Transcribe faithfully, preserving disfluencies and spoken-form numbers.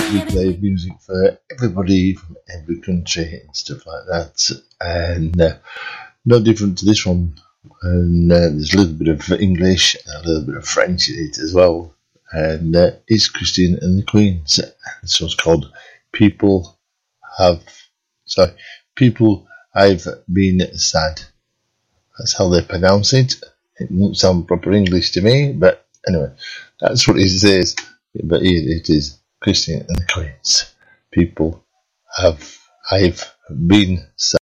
we play music for everybody from every country and stuff like that, and uh, no different to this one. And uh, there's a little bit of English and a little bit of French in it as well. And uh, it's Christine and the Queens. This one's called "People Have." Sorry, "People I've Been Sad." That's how they pronounce it. It won't sound proper English to me, but anyway, that's what it says. But here it is, Christine and the Queens. People have, I've been sad.